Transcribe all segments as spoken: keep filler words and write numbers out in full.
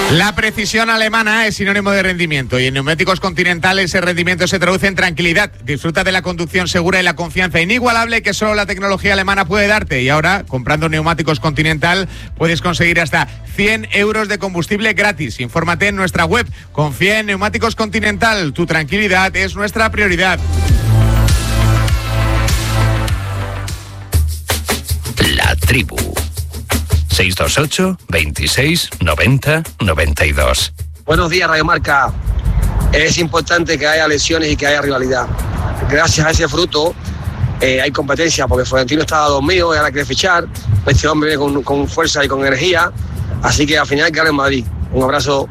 La precisión alemana es sinónimo de rendimiento y en Neumáticos Continental ese rendimiento se traduce en tranquilidad. Disfruta de la conducción segura y la confianza inigualable que solo la tecnología alemana puede darte. Y ahora, comprando Neumáticos Continental, puedes conseguir hasta cien euros de combustible gratis. Infórmate en nuestra web. Confía en Neumáticos Continental. Tu tranquilidad es nuestra prioridad. La Tribu. seis dos ocho, veintiséis, noventa, noventa y dos. Buenos días, Radio Marca. Es importante que haya lesiones y que haya rivalidad. Gracias a ese fruto eh, hay competencia, porque Florentino estaba dormido y ahora quiere fichar. Este hombre viene con, con fuerza y con energía. Así que al final gana en Madrid. Un abrazo.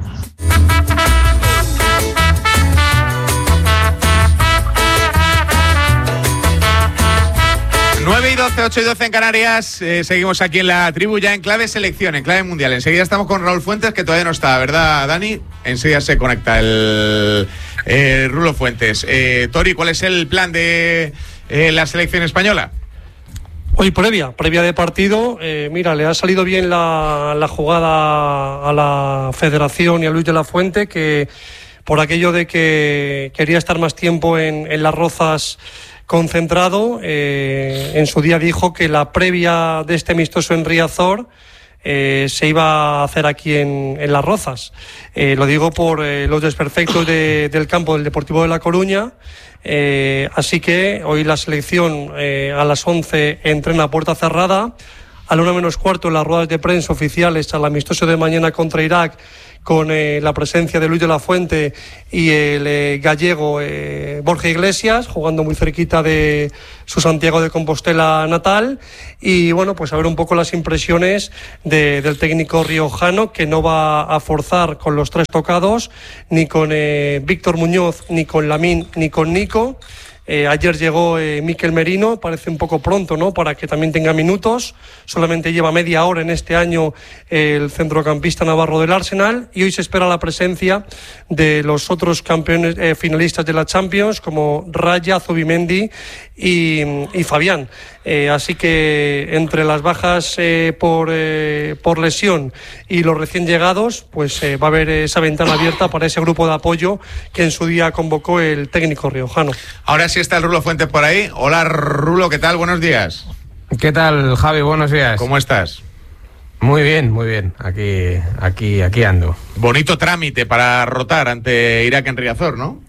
nueve y doce, ocho y doce en Canarias. Eh, seguimos aquí en la Tribu ya en clave selección, en clave mundial. Enseguida estamos con Raúl Fuentes, que todavía no está, ¿verdad, Dani? Enseguida se conecta el eh, Rulo Fuentes. Eh, Tori, ¿cuál es el plan de eh, la selección española? Hoy previa, previa de partido, eh, mira, le ha salido bien la, la jugada a la Federación y a Luis de la Fuente, que por aquello de que quería estar más tiempo en, en Las Rozas concentrado, eh, en su día dijo que la previa de este amistoso en Riazor eh, se iba a hacer aquí en, en Las Rozas. Eh, lo digo por eh, los desperfectos de, del campo del Deportivo de La Coruña. Eh, así que hoy la selección eh, a las once entrena a puerta cerrada. A la una menos cuarto, las ruedas de prensa oficiales al amistoso de mañana contra Irak, con eh, la presencia de Luis de la Fuente y el eh, gallego eh, Borja Iglesias, jugando muy cerquita de su Santiago de Compostela natal. Y bueno, pues a ver un poco las impresiones de, del técnico riojano, que no va a forzar con los tres tocados, ni con eh, Víctor Muñoz, ni con Lamín, ni con Nico. Eh, ayer llegó eh, Mikel Merino, parece un poco pronto, ¿no?, para que también tenga minutos. Solamente lleva media hora en este año eh, el centrocampista navarro del Arsenal, y hoy se espera la presencia de los otros campeones eh, finalistas de la Champions, como Raya, Zubimendi y, y Fabián. Eh, así que entre las bajas eh, por, eh, por lesión y los recién llegados, pues eh, va a haber esa ventana abierta para ese grupo de apoyo que en su día convocó el técnico riojano. Ahora sí está el Rulo Fuentes por ahí. Hola, Rulo, ¿qué tal? Buenos días. ¿Qué tal, Javi? Buenos días. ¿Cómo estás? Muy bien, muy bien. Aquí, aquí, aquí ando. Bonito trámite para rotar ante Irak en Riazor, ¿no?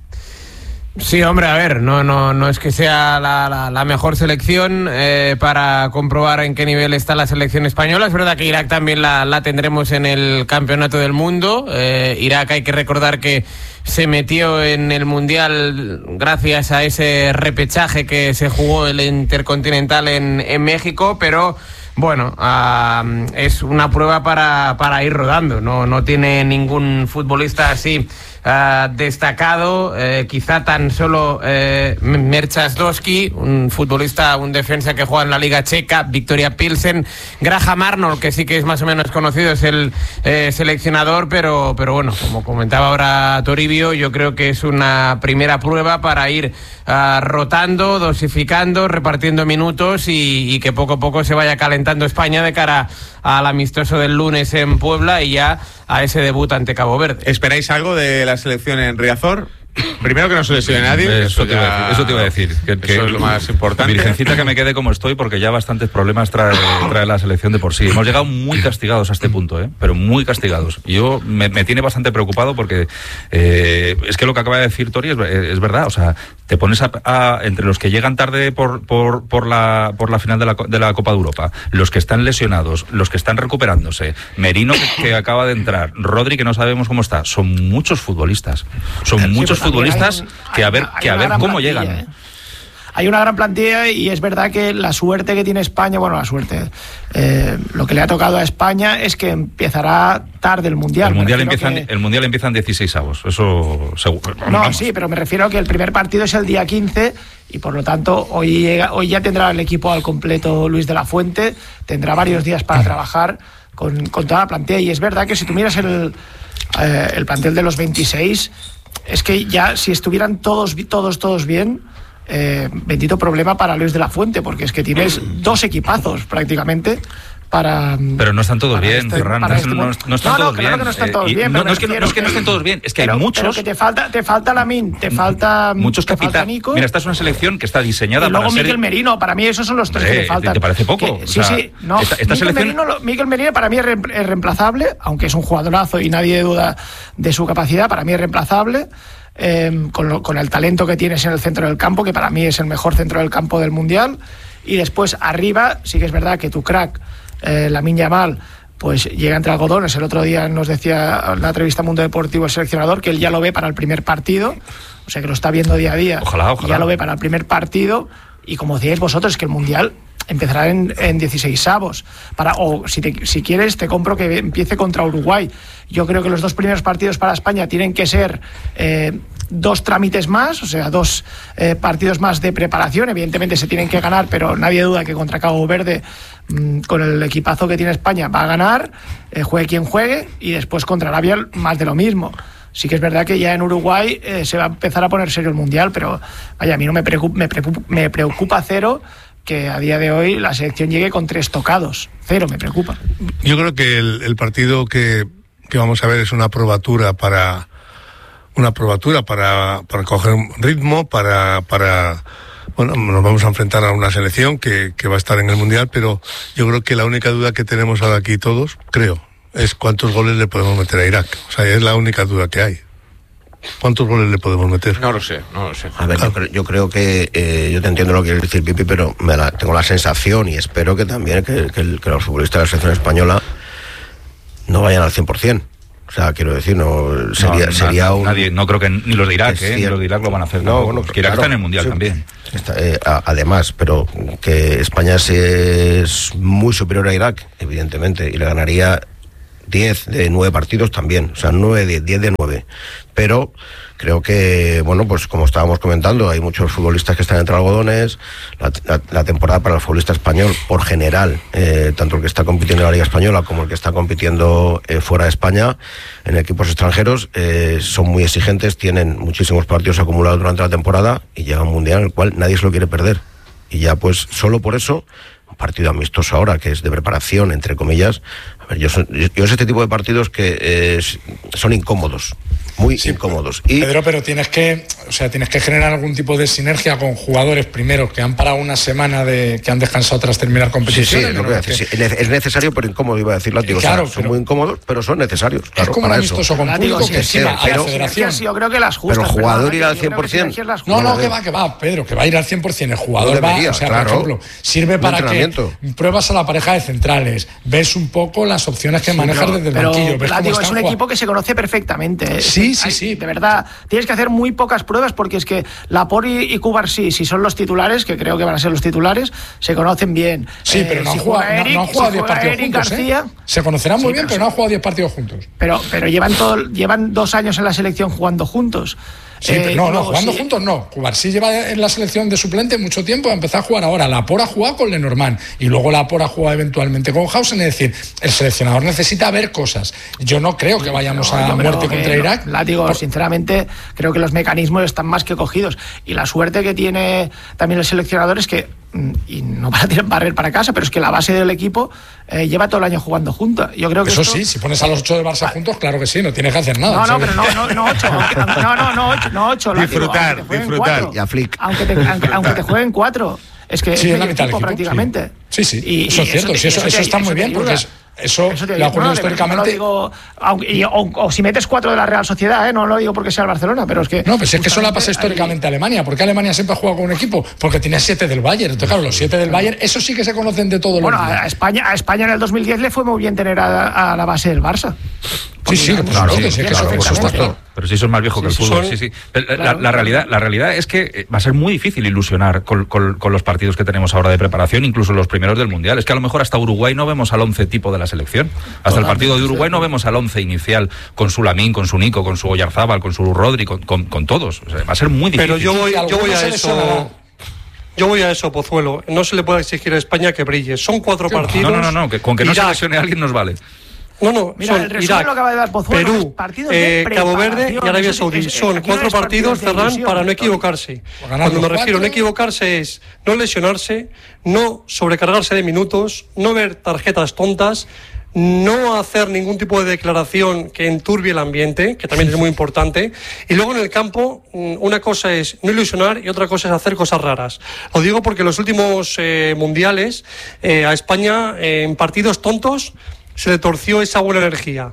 Sí, hombre, a ver, no, no, no es que sea la, la, la mejor selección eh, para comprobar en qué nivel está la selección española. Es verdad que Irak también la, la tendremos en el Campeonato del Mundo. Eh, Irak, hay que recordar que se metió en el Mundial gracias a ese repechaje que se jugó el Intercontinental en, en México, pero bueno, uh, es una prueba para, para ir rodando. No, no tiene ningún futbolista así Uh, destacado, eh, quizá tan solo eh, Merchasdowski, un futbolista, un defensa que juega en la Liga Checa, Victoria Pilsen, Graham Arnold, que sí que es más o menos conocido, es el eh, seleccionador, pero, pero bueno, como comentaba ahora Toribio, yo creo que es una primera prueba para ir uh, rotando, dosificando, repartiendo minutos y, y que poco a poco se vaya calentando España de cara al amistoso del lunes en Puebla y ya a ese debut ante Cabo Verde. ¿Esperáis algo de la selección en Riazor? Primero, que no se lesione nadie. Eso, eso, te, ya... iba eso te iba a decir. Que, que eso es lo más importante. Virgencita, que me quede como estoy, porque ya bastantes problemas trae, trae la selección de por sí. Hemos llegado muy castigados a este punto, ¿eh? Pero muy castigados. Yo me, me tiene bastante preocupado porque eh, es que lo que acaba de decir Tori es, es verdad. O sea, te pones a, a, entre los que llegan tarde por, por, por, la, por la final de la, de la Copa de Europa, los que están lesionados, los que están recuperándose, Merino, que, que acaba de entrar, Rodri, que no sabemos cómo está. Son muchos futbolistas. Son sí, muchos futbolistas. futbolistas que a ver, hay, que a ver cómo plantilla, llegan. ¿eh? Hay una gran plantilla y es verdad que la suerte que tiene España, bueno, la suerte, eh, lo que le ha tocado a España es que empezará tarde el Mundial. El Mundial empieza que... el mundial empieza en dieciseisavos, eso seguro. No, vamos. Sí, pero me refiero a que el primer partido es el día quince y por lo tanto hoy, llega, hoy ya tendrá el equipo al completo Luis de la Fuente, tendrá varios días para trabajar con, con toda la plantilla y es verdad que si tú miras el, eh, el plantel de los veintiséis... Es que ya si estuvieran todos, todos, todos bien, eh, bendito problema para Luis de la Fuente, porque es que tienes dos equipazos prácticamente para... Pero no están todos bien, este, Ferran, no, este, no, no, no están no, todos no, claro bien. Que no están todos eh, bien, no, pero no, es que, no es que no estén todos bien, es que pero, hay muchos... Pero que te falta, te falta Lamine, te falta muchos capitanes. Mira, esta es una selección que está diseñada y luego para ser... Miguel Merino, para mí esos son los tres Hombre, que le faltan. ¿te parece poco? Que, O sí, sea, sí, no. Esta, esta Miguel, selección... Merino, Miguel Merino para mí es, re, es reemplazable, aunque es un jugadorazo y nadie duda de su capacidad, para mí es reemplazable. Eh, con, lo, con el talento que tienes en el centro del campo, que para mí es el mejor centro del campo del Mundial. Y después arriba, sí que es verdad que tu crack, eh, Lamine Yamal, pues llega entre algodones. El otro día nos decía en la entrevista Mundo Deportivo el seleccionador que él ya lo ve para el primer partido, o sea que lo está viendo día a día. Ojalá, ojalá. Ya lo ve para el primer partido, y como decíais vosotros, que el Mundial empezará en, en dieciseisavos. Para, o si, te, si quieres, te compro que empiece contra Uruguay. Yo creo que los dos primeros partidos para España tienen que ser eh, dos trámites más, o sea, dos eh, partidos más de preparación. Evidentemente se tienen que ganar, pero nadie duda que contra Cabo Verde, mmm, con el equipazo que tiene España, va a ganar, eh, juegue quien juegue, y después contra Arabia más de lo mismo. Sí que es verdad que ya en Uruguay eh, se va a empezar a poner serio el Mundial, pero vaya, a mí no me preocupa, me preocupa, me preocupa cero que a día de hoy la selección llegue con tres tocados. Cero me preocupa. Yo creo que el, el partido que, que vamos a ver es una probatura para una probatura para, para coger un ritmo, para, para bueno, nos vamos a enfrentar a una selección que, que va a estar en el Mundial, pero yo creo que la única duda que tenemos ahora aquí todos, creo, es cuántos goles le podemos meter a Irak. O sea, es la única duda que hay. ¿Cuántos goles le podemos meter? No lo sé, no lo sé. A ver, yo, cre- yo creo que, eh, yo te entiendo lo que quieres decir, Pipi, pero me la, tengo la sensación, y espero que también que, que, el, que los futbolistas de la selección española no vayan al cien por ciento. O sea, quiero decir, no sería, no, sería nadie, un... Nadie, no creo que ni los de Irak, eh, ni cierto. los de Irak lo van a hacer. No, tampoco, bueno, porque Irak claro, está en el Mundial sí, también. Está, eh, a, además, pero que España es, es muy superior a Irak, evidentemente, y le ganaría diez de nueve partidos también, o sea, nueve de diez de nueve. Pero creo que, bueno, pues como estábamos comentando, hay muchos futbolistas que están entre algodones. La, la, la temporada para el futbolista español, por general, eh, tanto el que está compitiendo en la Liga Española como el que está compitiendo eh, fuera de España, en equipos extranjeros, eh, son muy exigentes, tienen muchísimos partidos acumulados durante la temporada y llega un Mundial en el cual nadie se lo quiere perder. Y ya, pues, solo por eso, un partido amistoso ahora, que es de preparación, entre comillas. A ver, yo, son, yo, yo es este tipo de partidos que eh, son incómodos, muy sí, incómodos. Y... Pedro, pero tienes que, o sea, tienes que generar algún tipo de sinergia con jugadores primero que han parado una semana, de que han descansado tras terminar competición. Sí, sí, lo que voy a decir, sí, es necesario pero incómodo, iba a decir Látigo. Claro, o sea, son pero... muy incómodos, pero son necesarios. Es claro, como para un amistoso eso. con público sí, que sí, encima pero, a la federación. Yo creo que las justas. Pero el jugador perdón, irá al cien por ciento. No, no, que va, que va, Pedro, que va a ir al cien por ciento. El jugador no debería, va, o sea, claro, por ejemplo, sirve para que pruebas a la pareja de centrales, ves un poco las opciones que sí, manejas pero, desde el pero, banquillo. Ves Látigo, es un jugando. equipo que se conoce perfectamente. Sí, sí, sí. De verdad, tienes que hacer muy pocas pruebas porque es que Laporte y, y Cubarsí, si son los titulares, que creo que van a ser los titulares, se conocen bien. Sí, pero eh, no, si han jugado, Eric, no, no han jugado diez si partidos Eric juntos. García, ¿eh? Se conocerán muy sí, bien, pero, pero no han jugado diez partidos juntos. Pero, pero llevan, todo, llevan dos años en la selección jugando juntos. Sí, eh, pero no, no, jugando sí. juntos no. Cubarsí lleva en la selección de suplente mucho tiempo, a empezar a jugar ahora. Laporte ha jugado con Lenormand y luego Laporte ha jugado eventualmente con Hausen. Es decir, el seleccionador necesita ver cosas. Yo no creo que vayamos no, a muerte contra que, Irak. La digo, Por... sinceramente, creo que los mecanismos están más que cogidos. Y la suerte que tiene también el seleccionador es que, y no para tirar barrer para casa, pero es que la base del equipo eh, lleva todo el año jugando juntos. Yo creo que eso esto... sí, si pones a los ocho del Barça juntos, claro que sí, no tienes que hacer nada. No, no, pero no, no, no ocho, no, no, no ocho, no ocho. Disfrutar, digo, disfrutar. Cuatro, y a Flick. Aunque te, aunque, aunque te jueguen cuatro, es que sí, es en la mitad equipo, del equipo prácticamente. Sí, sí, sí. Y, eso y es cierto, eso, sí, eso, eso, eso te, está eso muy bien porque es, eso, eso lo ha ocurrido no, históricamente. No lo digo, aunque, y, o, o si metes cuatro de la Real Sociedad, ¿eh? No lo digo porque sea el Barcelona, pero es que... No, pues es que eso le pasa históricamente a Alemania. ¿Por qué Alemania siempre ha jugado con un equipo? Porque tiene siete del Bayern. Entonces, claro, los siete del Bayern, esos sí que se conocen de todos bueno, los días. Bueno, a España, a España en el dos mil diez le fue muy bien tener a, a la base del Barça. Sí, sí, claro, claro, sí, sí, claro, por supuesto. Pero si eso es más viejo sí, que el fútbol. Son... Sí, sí. Pero claro, la, la, realidad, la realidad es que va a ser muy difícil ilusionar con, con, con los partidos que tenemos ahora de preparación, incluso los primeros del Mundial. Es que a lo mejor hasta Uruguay no vemos al once tipo de la selección. Hasta Total, el partido de Uruguay no vemos al once inicial con su Lamine, con su Nico, con su Oyarzábal, con su Rodri, con, con, con todos. O sea, va a ser muy difícil. Pero yo voy, yo voy a eso... Yo voy a eso, Pozuelo. No se le puede exigir a España que brille. Son cuatro partidos. No, no, no, no que con que no Irak, se lesione a alguien nos vale. No, no, Mira, son el resumen Irak, lo acaba de dar Pozuelo, Perú, partidos eh, de Cabo Verde y preparación. Arabia Eso- Saudí. es- Son aquí no cuatro es partidos, de Ferran, ilusión. para no equivocarse. ganar Cuando me los refiero a no cuatro. equivocarse es no lesionarse, no sobrecargarse de minutos, no ver tarjetas tontas, no hacer ningún tipo de declaración que enturbie el ambiente, que también es muy importante. Y luego en el campo, una cosa es no ilusionar y otra cosa es hacer cosas raras. Lo digo porque en los últimos eh, mundiales eh, a España eh, en partidos tontos se le torció esa buena energía.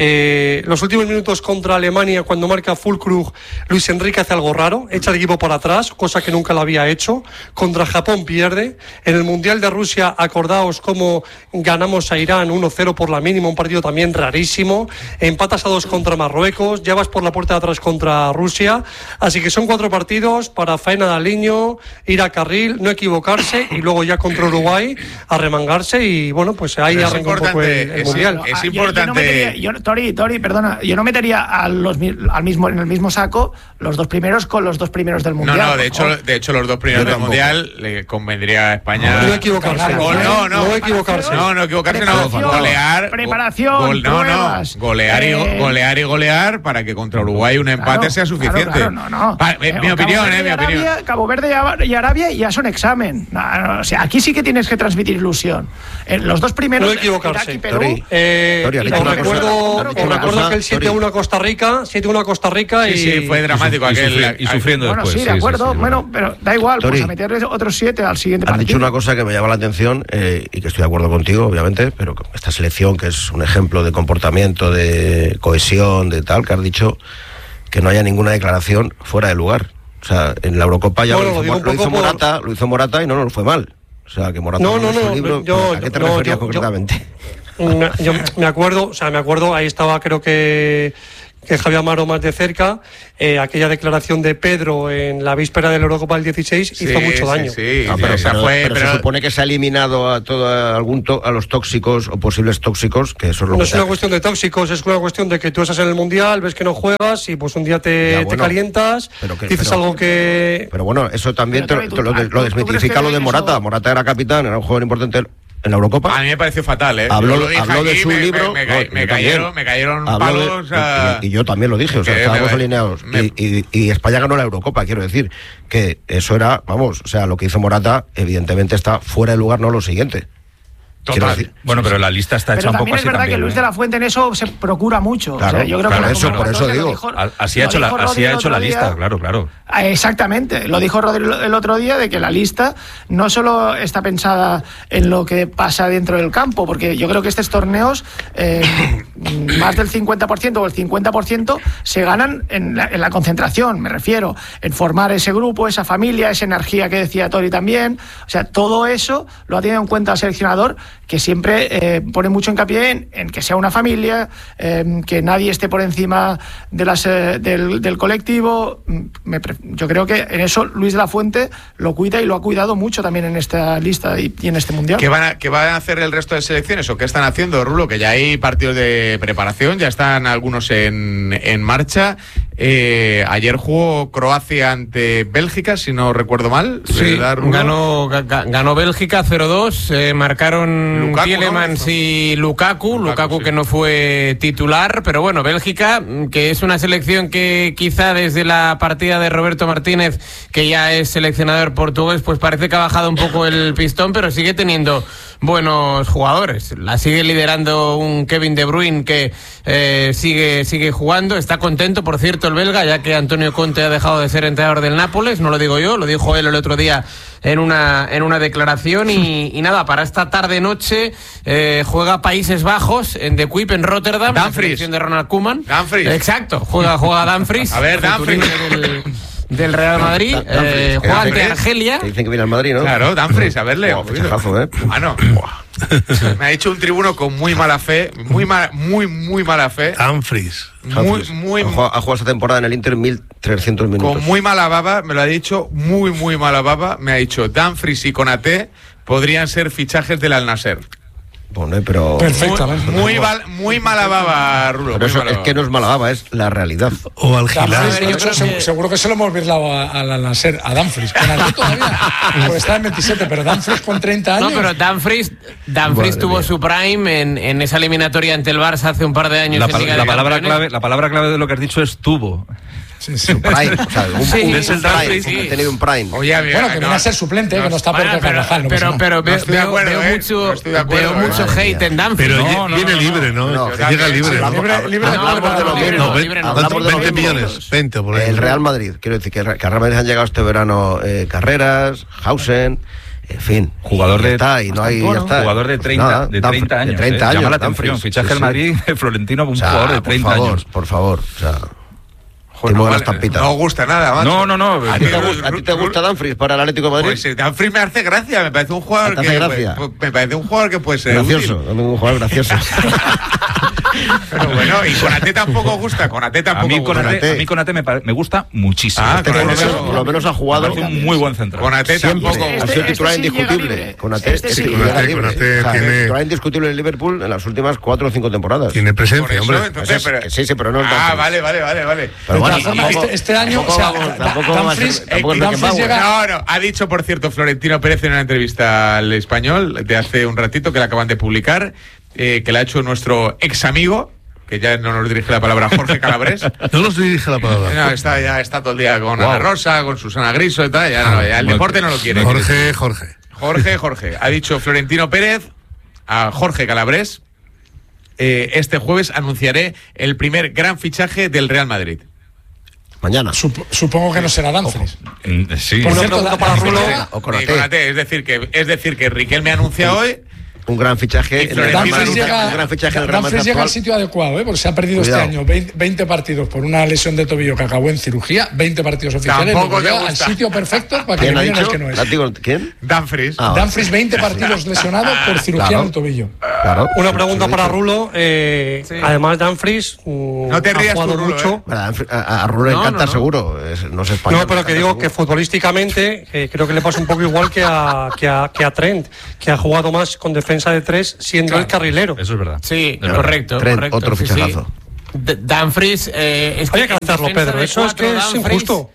Eh, los últimos minutos contra Alemania, cuando marca Füllkrug, Luis Enrique hace algo raro, echa el equipo para atrás, cosa que nunca lo había hecho. Contra Japón pierde. En el Mundial de Rusia, acordaos cómo ganamos a Irán uno cero por la mínima, un partido también rarísimo. Empatas a dos contra Marruecos, ya vas por la puerta de atrás contra Rusia. Así que son cuatro partidos para faena de aliño, ir a carril, no equivocarse y luego ya contra Uruguay arremangarse y bueno, pues ahí Pero es arranca un poco el, el importante, es- Mundial. es Ah, yo- importante. Yo, no metería- yo- Tori, Tori, perdona, yo no metería a los, mi- al mismo, en el mismo saco los dos primeros con los dos primeros del No, Mundial. no, de por hecho, favor. de hecho los dos primeros Yo del tampoco. Mundial le convendría a España. No equivocarse. O no, no. No equivocarse. No, no equivocarse, no. Preparación, Golear. preparación, gol- no, pruebas, no. Golear y, eh, golear y golear para que contra Uruguay un empate Claro, sea suficiente. claro, claro, no, no. Pa- eh, Eh, mi Cabo opinión, Verde eh, y mi opinión. Arabia, Cabo Verde y Ab- y Arabia ya son examen. No, no, o sea, aquí sí que tienes que transmitir ilusión. En los dos primeros, No equivocarse. Irak y Perú, Tori, Eh, Tori, has os dicho una cosa, recuerdo, has dicho os una recuerdo cosa, que el siete a uno a Costa Rica, siete a uno a Costa Rica Sí, y... sí, fue dramático y, aquel. sufri- y sufriendo bueno, después. sí, de sí, acuerdo. sí, sí, bueno, pero da igual, Tori, pues a meterle otros siete al siguiente Has partido. dicho una cosa que me llama la atención eh, y que estoy de acuerdo contigo, obviamente, pero que esta selección, que es un ejemplo de comportamiento, de cohesión, de tal, que has dicho que no haya ninguna declaración fuera de lugar. O sea, en la Eurocopa ya Bueno, lo lo hizo, digo Mo- un lo poco hizo por- Morata, lo hizo Morata y no nos fue mal. O sea, que Morata No, no, hizo no, un libro. yo- ¿A qué te no, referías yo- concretamente? Me, yo me acuerdo, o sea, me acuerdo, ahí estaba creo que, que Javier Amaro más de cerca, eh, aquella declaración de Pedro en la víspera del Eurocopa del dieciséis Sí, hizo mucho sí, daño. Sí, No, sí, pero, esa pero- fue- pero pero- se supone que se ha eliminado a todo a algún to- a los tóxicos o posibles tóxicos, que eso es lo No que es te- una cuestión de tóxicos, es una cuestión de que tú estás en el Mundial, ves que no juegas y pues un día te, Ya, te bueno, calientas, pero que- dices pero- algo que... Pero bueno, eso también Pero, te, Tony, te lo, tú- lo ¿tú crees desmitifica que lo de eso- Morata. Morata era capitán, era un jugador importante en la Eurocopa. A mí me pareció fatal, ¿eh? Habló, Yo lo dije habló de aquí, su me- me- libro. Me, no, ca- yo me también. cayeron, me cayeron Habló de- palos. a- y, y yo también lo dije, o sea, que estábamos me- alineados. me- Y, y- y España ganó la Eurocopa, quiero decir. Que eso era, vamos, o sea, lo que hizo Morata, evidentemente está fuera de lugar, no lo siguiente. Quiero Total. decir, Bueno, pero la lista está Pero hecha un poco también es así verdad también. que Luis ¿eh? de la Fuente en eso se procura mucho. Claro, o sea, yo creo claro, que la eso, por eso convocatoria lo digo. dijo- Al- Así ha lo hecho la, dijo así Rodri ha el hecho la otro lista, día. claro, claro. Ah, exactamente, lo dijo Rodri el otro día de que la lista no solo está pensada en lo que pasa dentro del campo, porque yo creo que estos torneos eh, más del cincuenta por ciento o el cincuenta por ciento se ganan en la, en la concentración, me refiero, en formar ese grupo, esa familia, esa energía que decía Tori también, o sea, todo eso lo ha tenido en cuenta el seleccionador, que siempre eh, pone mucho hincapié en, en que sea una familia, eh, que nadie esté por encima de las, eh, del, del colectivo. Me pre- yo creo que en eso Luis de la Fuente lo cuida y lo ha cuidado mucho también en esta lista y, y en este mundial. ¿Qué van, a, ¿Qué van a hacer el resto de selecciones o qué están haciendo, Rulo? Que ya hay partidos de preparación, ya están algunos en, en marcha. Eh, ayer jugó Croacia ante Bélgica, si no recuerdo mal. Sí, ¿verdad, Rulo? ganó, ga- ga- ganó Bélgica cero dos, eh, marcaron Lukaku, Tielemans ¿no? y Lukaku, Lukaku, Lukaku sí. que no fue titular, pero bueno, Bélgica, que es una selección que quizá desde la partida de Roberto Martínez, que ya es seleccionador portugués, pues parece que ha bajado un poco el pistón, pero sigue teniendo buenos jugadores. La sigue liderando un Kevin De Bruyne que eh, sigue, sigue jugando, está contento, por cierto, el belga, ya que Antonio Conte ha dejado de ser entrenador del Nápoles, no lo digo yo, lo dijo él el otro día en una, en una declaración y, y nada, para esta tarde-noche eh, juega Países Bajos en De Kuip, en Rotterdam, la Dumfries. selección de Ronald Koeman. Dumfries. Exacto, juega, juega Dumfries. A ver, futurino Dumfries. Del, del Real Madrid, Dan- Dumfries, eh, que juega Dumfries. ante Argelia. Que dicen que viene al Madrid, ¿no? Claro, Dumfries, a verle. Buah, fichajazo, ¿eh? Ah, no. Me ha dicho un tribuno con muy mala fe, muy mala, muy, muy mala fe. Humphries. Muy, muy, Ha jugado, ha jugado esta temporada en el Inter mil trescientos minutos. con muy mala baba, me lo ha dicho, muy, muy mala baba. Me ha dicho Dumfries y Konaté podrían ser fichajes del Al Nassr. Bueno, pero... Perfectamente. Muy, muy, val- muy mala baba, Rulo. Pero muy eso mala es baba. que no es mala baba, es la realidad. O al Dumfries, Gilás. de hecho, se- seguro que se lo hemos virlado a, a la Nasser, a Dumfries. Con Arte todavía, porque está en veintisiete, pero Dumfries con treinta años. No, pero Dumfries, Dumfries Madre tuvo mía. su prime en, en esa eliminatoria ante el Barça hace un par de años. La, en pal- Liga la de palabra Campeones. clave, la palabra clave de lo que has dicho es tuvo. Sí, sí. Prime, o sea, un, Sí, un- es un el prime, Dumfries, sí. ha tenido un prime. Oye, a ver, Bueno, que viene a ser suplente, que no está por Bueno, pero, Carvajal. No pasa pero, nada. pero No veo, estoy de veo- acuerdo, veo ¿eh? mucho, No estoy de acuerdo, veo ¿eh? mucho Madre hate mía. en Dumfries. Pero No, lle- no, viene no, libre, ¿no? no, Que llega libre. sí, ¿no? libre- libre de Hablamos club, de lo no, mismo. No, ve- libre no. Hablamos de lo veinte mismo. millones, veinte por ahí. El Real Madrid, quiero decir que, que al Real Madrid han llegado este verano eh, Carreras, Hausen, en fin. Jugador y de- ya está, y no hay, ya está. Jugador de Pues treinta, nada, de Dumfries, treinta años. de treinta eh. años. Llama la Dumfries, atención. Fichaje sí, del sí. Madrid, Florentino, un O sea, jugador de por treinta favor, años. por favor, o sea, Joder, Timo de no, la vale, estampita. no gusta nada, macho. No, no, no. ¿A ti te, Ru- gusta, ¿a ti te Ru- gusta Dumfries para el Atlético de Madrid? Pues eh, Dumfries me hace gracia, me parece un jugador ¿Te que hace gracia? pues, me parece un jugador que puede ser Gracioso, útil. no, un jugador gracioso. Pero bueno, y Konaté tampoco gusta, Konaté A tampoco mí gusta. Konaté, Konaté. a mí Konaté me, pare- me gusta muchísimo. Ah, Este por, lo Konaté menos, no- por lo menos ha Me jugado parece un muy buen central. Konaté siempre. tampoco Ha gusta. sido Este- titular este sí llega indiscutible. libre. Konaté, Este sí este llega llega libre. libre. Konaté O sea, tiene- titular indiscutible en Liverpool en las últimas cuatro o cinco temporadas. Tiene Por presencia, eso, hombre. entonces, Eso es- pero- sí, sí, pero no es Ah, Dumfries. vale, vale, vale, vale. Pero De bueno, todas formas, tampoco- este, este año, tampoco o sea, vamos- Da- tampoco va a ser- Dumfries, tampoco es eh, Beckenbauer. Dumfries llega. No, no, ha dicho, por cierto, Florentino Pérez en una entrevista al Español de hace un ratito que la acaban de publicar, eh, que la ha hecho nuestro ex amigo, que ya no nos dirige la palabra, Jorge Calabres. No nos dirige la palabra. No, está, ya está todo el día con Wow. Ana Rosa, con Susana Griso y tal, ya, no, ya el Bueno, deporte no lo quiere. Jorge, Jorge. Jorge, Jorge. Ha dicho Florentino Pérez a Jorge Calabres, eh, este jueves anunciaré el primer gran fichaje del Real Madrid. Mañana. Sup- supongo que no será Dumfries. Mm, Sí. Por Una cierto, pregunta da- para Rulo. O Eh, Konaté. Konaté, es decir que es decir que Riquelme anuncia hoy. Un gran fichaje Y en el Florentino Real Dumfries Madrid. llega, Un gran fichaje en el Real Dumfries Madrid llega al actual. sitio adecuado, ¿eh? Porque se ha perdido Cuidado. este año veinte, veinte partidos por una lesión de tobillo que acabó en cirugía, veinte partidos oficiales. Tampoco luego te llega al gusta. sitio perfecto para que ¿Quién le ha miren el dicho? que no es. ¿La digo? ¿Quién? Dumfries. Ah, vale. Dumfries, veinte partidos lesionado por cirugía Claro. en el tobillo. Claro. Una Sí, pregunta sí, para sí. Rulo. eh, Además, Dumfries mm, No te rías ha jugado tú, Rulo, mucho. ¿eh? Bueno, A, a, a Rulo le No, encanta no, no. seguro. Es- no es español. No, pero que le digo encanta que seguro. futbolísticamente eh, creo que le pasa un poco igual que a, que, a, que a Trent, que ha jugado más con defensa de tres siendo el carrilero. Eso es verdad. Sí, Es verdad. correcto. Trent, correcto, otro sí, fichajazo. sí. D- Dumfries. Eh, es Había que en hacerlo, defensa Pedro. de Eso es cuatro, que es Dumfries- injusto.